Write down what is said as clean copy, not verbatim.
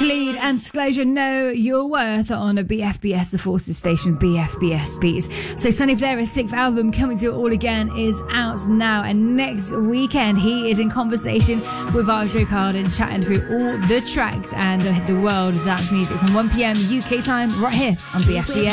Khalid and Disclosure, Know Your Worth on a BFBS, the Forces station, BFBS Beats. So Sonny Fodera's sixth album, Coming to It All Again, is out now, and next weekend he is in conversation with Arjo Carden, chatting through all the tracks and the world of dance music from 1 p.m. UK time right here on BFBS.